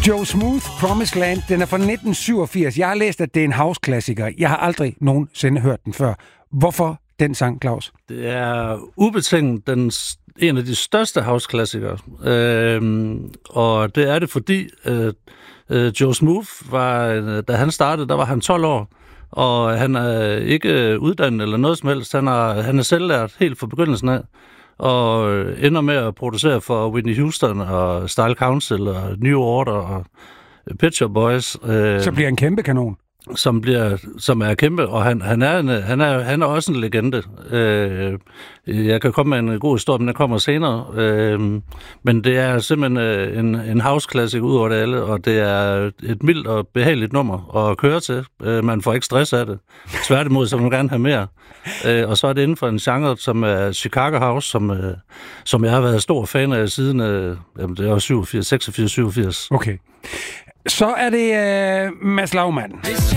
Joe Smooth, Promised Land, den er fra 1987. Jeg har læst, at det er en house-klassiker. Jeg har aldrig nogensinde hørt den før. Hvorfor den sang, Claus? Det er ubetinget en af de største house-klassikere. Og det er det, fordi Joe Smooth, da han startede, der var han 12 år. Og han er ikke uddannet eller noget som helst. Han er selvlært helt fra begyndelsen af. Og ender med at producere for Whitney Houston og Style Council og New Order og Pet Shop Boys. Så bliver en kæmpe kanon. Som er kæmpe, og han er også en legende. Jeg kan komme med en god historie, men den kommer senere. Men det er simpelthen en house-klassik ud over det alle, og det er et mildt og behageligt nummer at køre til. Man får ikke stress af det. Tværtimod, så man gerne have mere. Og så er det inden for en genre, som er Chicago House, som jeg har været stor fan af siden, det var 86. Okay. Så er det Mads Laumann.